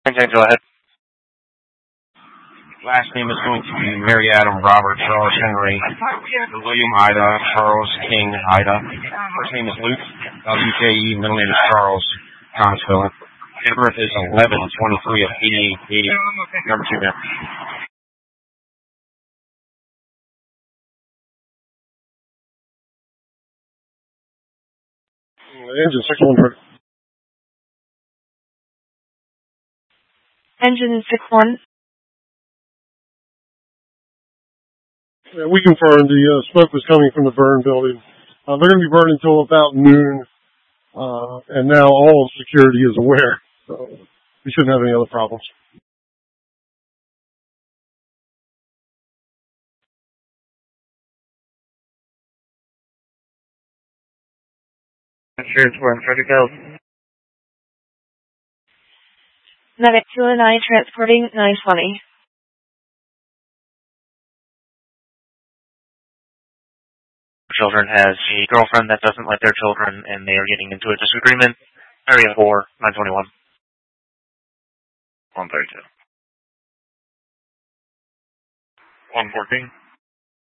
Go ahead. Last name is going to be Mary Adam Robert Charles Henry William Ida Charles King Ida. First name is Luke WJE. Middle name is Charles Thomas Philip. Date of birth is 11/23 of 88. Number 2 now. Engine 6-1. Engine 6-1. Yeah, we confirmed the smoke was coming from the burn building. They're going to be burning until about noon, and now all of security is aware, so we shouldn't have any other problems. Sure, it's one. Try to go. Medic 209 transporting 920. Children has a girlfriend that doesn't like their children, and they are getting into a disagreement. Area 4, 921. 132. 114.